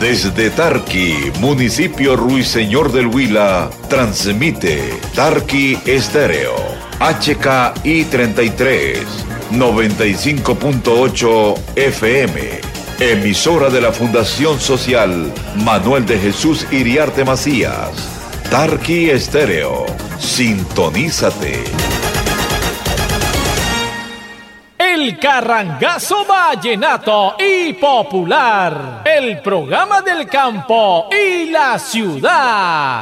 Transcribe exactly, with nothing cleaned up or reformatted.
Desde Tarqui, municipio Ruiseñor del Huila, transmite Tarqui Estéreo, H K I treinta y tres, noventa y cinco punto ocho F M, emisora de la Fundación Social Manuel de Jesús Iriarte Macías. Tarqui Estéreo, sintonízate. El Carrangazo Vallenato y Popular, el programa del campo y la ciudad.